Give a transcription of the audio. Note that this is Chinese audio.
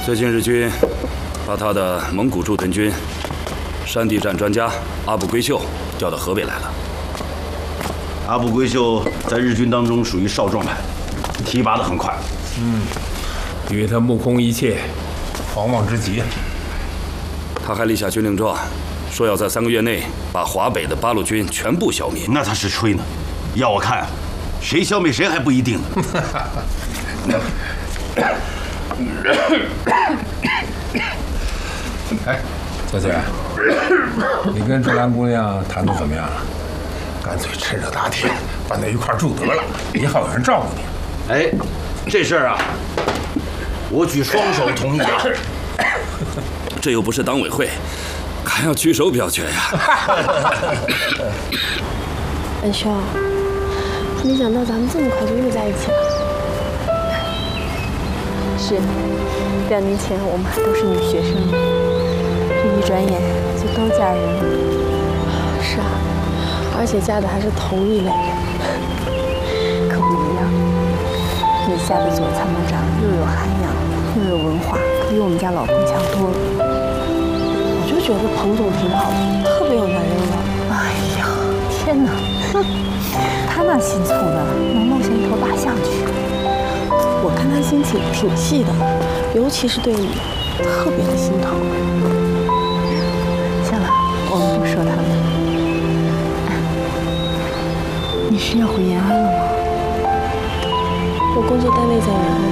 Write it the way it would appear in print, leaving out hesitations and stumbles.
最近日军把他的蒙古驻屯军山地战专家阿部圭秀调到河北来了。 阿部圭秀在日军当中属于少壮派，提拔得很快。 因为他目空一切，狂妄之极。 他还立下军令状，说要在3个月内把华北的八路军全部消灭。 那他是吹呢，要我看，谁消灭谁还不一定呢。 哎，小姐，你跟周兰姑娘谈得怎么样了？干脆趁热打铁，搬到一块住得了，以后有人照顾你。 哎，这事儿啊，我举双手同意啊。 这又不是党委会，还要举手表决呀？ 恩兄，没想到咱们这么快就又在一起了。是，2年前我们还都是女学生，这一转眼就都嫁人了。是啊，而且嫁的还是同一类人。可不一样，你嫁的左参谋长又有涵养又有文化，可比我们家老彭强多了。我就觉得彭总挺好的，特别有男人味。 哎呀，天哪！他那心粗的，能弄下一头大象去。 我看他心挺细的，尤其是对你，特别的心疼。 行了，我们不说他了。你是要回延安了吗？ 我工作单位在延安，